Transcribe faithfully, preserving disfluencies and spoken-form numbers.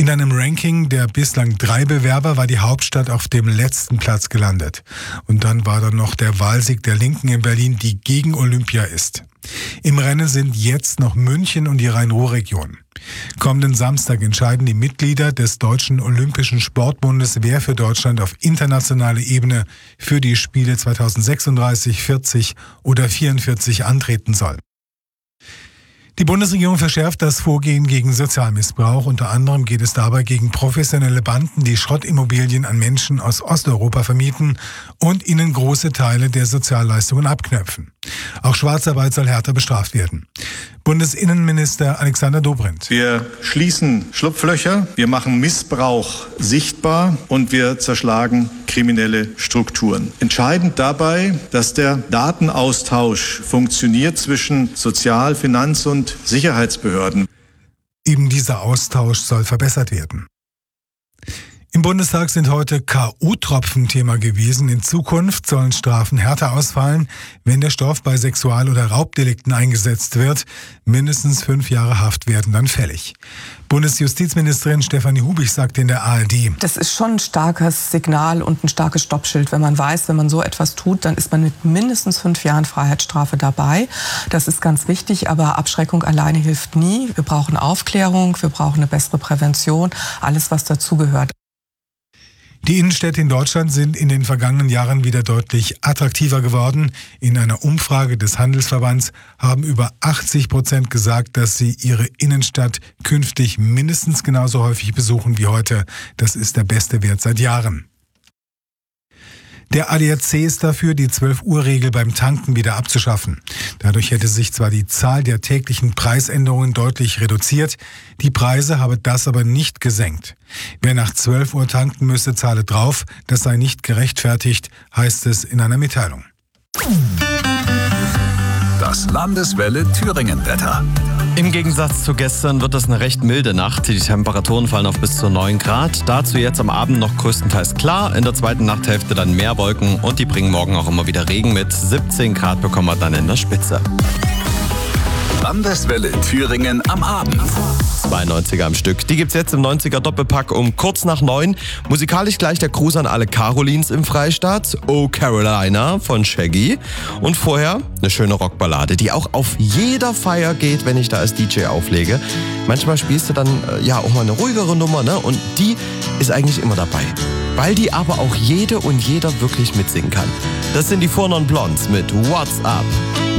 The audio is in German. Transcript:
In einem Ranking der bislang drei Bewerber war die Hauptstadt auf dem letzten Platz gelandet. Und dann war da noch der Wahlsieg der Linken in Berlin, die gegen Olympia ist. Im Rennen sind jetzt noch München und die Rhein-Ruhr-Region. Kommenden Samstag entscheiden die Mitglieder des Deutschen Olympischen Sportbundes, wer für Deutschland auf internationaler Ebene für die Spiele zweitausendsechsunddreißig, vierzig oder vierundvierzig antreten soll. Die Bundesregierung verschärft das Vorgehen gegen Sozialmissbrauch. Unter anderem geht es dabei gegen professionelle Banden, die Schrottimmobilien an Menschen aus Osteuropa vermieten und ihnen große Teile der Sozialleistungen abknöpfen. Auch Schwarzarbeit soll härter bestraft werden. Bundesinnenminister Alexander Dobrindt. Wir schließen Schlupflöcher, wir machen Missbrauch sichtbar und wir zerschlagen kriminelle Strukturen. Entscheidend dabei, dass der Datenaustausch funktioniert zwischen Sozial-, Finanz- und Sicherheitsbehörden. Eben dieser Austausch soll verbessert werden. Im Bundestag sind heute K O-Tropfen Thema gewesen. In Zukunft sollen Strafen härter ausfallen, wenn der Stoff bei Sexual- oder Raubdelikten eingesetzt wird. Mindestens fünf Jahre Haft werden dann fällig. Bundesjustizministerin Stefanie Hubich sagt in der A R D: Das ist schon ein starkes Signal und ein starkes Stoppschild, wenn man weiß, wenn man so etwas tut, dann ist man mit mindestens fünf Jahren Freiheitsstrafe dabei. Das ist ganz wichtig, aber Abschreckung alleine hilft nie. Wir brauchen Aufklärung, wir brauchen eine bessere Prävention, alles was dazugehört. Die Innenstädte in Deutschland sind in den vergangenen Jahren wieder deutlich attraktiver geworden. In einer Umfrage des Handelsverbands haben über achtzig Prozent gesagt, dass sie ihre Innenstadt künftig mindestens genauso häufig besuchen wie heute. Das ist der beste Wert seit Jahren. Der A D A C ist dafür, die zwölf-Uhr-Regel beim Tanken wieder abzuschaffen. Dadurch hätte sich zwar die Zahl der täglichen Preisänderungen deutlich reduziert, die Preise habe das aber nicht gesenkt. Wer nach zwölf Uhr tanken müsse, zahle drauf. Das sei nicht gerechtfertigt, heißt es in einer Mitteilung. Das Landeswelle Thüringen-Wetter. Im Gegensatz zu gestern wird es eine recht milde Nacht. Die Temperaturen fallen auf bis zu neun Grad. Dazu jetzt am Abend noch größtenteils klar. In der zweiten Nachthälfte dann mehr Wolken und die bringen morgen auch immer wieder Regen mit. siebzehn Grad bekommen wir dann in der Spitze. Landeswelle Thüringen am Abend. Zwei neunziger am Stück. Die gibt's jetzt im neunziger Doppelpack um kurz nach neun. Musikalisch gleich der Gruß an alle Carolins im Freistaat. Oh Carolina von Shaggy. Und vorher eine schöne Rockballade, die auch auf jeder Feier geht, wenn ich da als D J auflege. Manchmal spielst du dann äh, ja auch mal eine ruhigere Nummer, ne? Und die ist eigentlich immer dabei. Weil die aber auch jede und jeder wirklich mitsingen kann. Das sind die Four Non Blondes mit What's Up.